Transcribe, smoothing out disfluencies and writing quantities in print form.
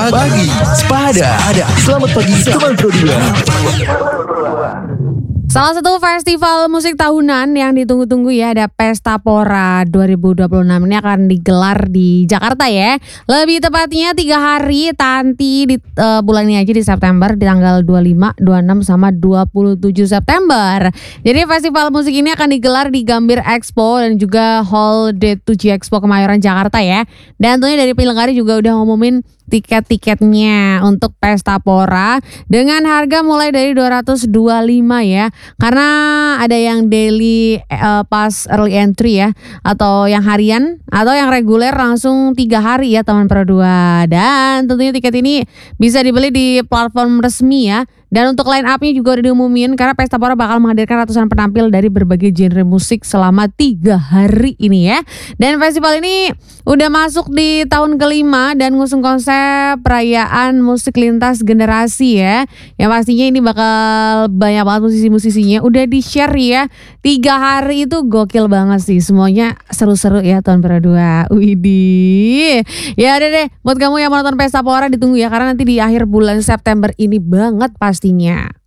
Sepada. Selamat pagi teman Pro 2. Salah satu festival musik tahunan yang ditunggu-tunggu ya, ada Pesta Pora 2026 ini akan digelar di Jakarta ya. Lebih tepatnya 3 hari nanti di bulan ini aja di September, di tanggal 25, 26 sama 27 September. Jadi festival musik ini akan digelar di Gambir Expo dan juga Hall D7 Expo Kemayoran Jakarta ya. Dan tentunya dari penyelenggara juga udah ngumumin tiket-tiketnya untuk Pesta Pora dengan harga mulai dari 225 ya. Karena ada yang daily pass early entry ya, atau yang harian atau yang reguler langsung 3 hari ya teman Pro 2. Dan tentunya tiket ini bisa dibeli di platform resmi ya. Dan untuk line up-nya juga udah diumumin karena Pesta Pora bakal menghadirkan ratusan penampil dari berbagai genre musik selama 3 hari ini ya. Dan festival ini udah masuk di tahun kelima dan ngusung konsep perayaan musik lintas generasi ya. Yang pastinya ini bakal banyak banget musisi-musisinya. Udah di-share ya. 3 hari itu gokil banget sih. Semuanya seru-seru ya tahun Pro 2. Widih. Ya udah deh, buat kamu yang mau nonton Pesta Pora ditunggu ya. Karena nanti di akhir bulan September ini banget pastinya.